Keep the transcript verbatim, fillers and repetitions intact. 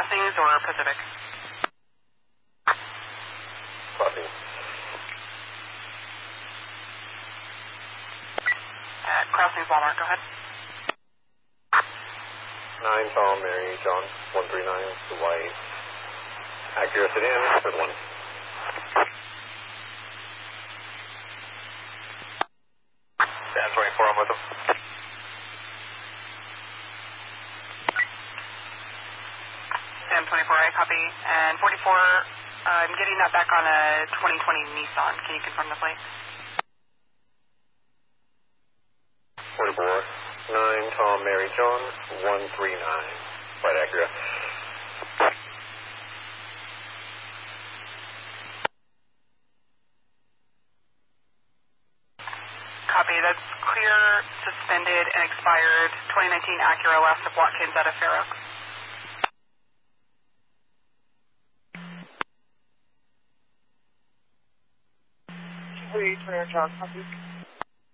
Crossings or Pacific? Crossings. At Crossings Walmart, go ahead. nine Tom, Mary, John, one three nine, Hawaii. Acura sedan, with one. Dan twenty-four, I'm with them. Sam twenty-four, I copy. And forty-four, uh, I'm getting that back on a twenty twenty Nissan. Can you confirm the plate? forty-four, nine Tom, Mary, John, one three nine. Right, Acura. Copy. That's clear, suspended, and expired. twenty nineteen Acura west of Watkins out of Fair Oaks. Three, Turner, John, copy.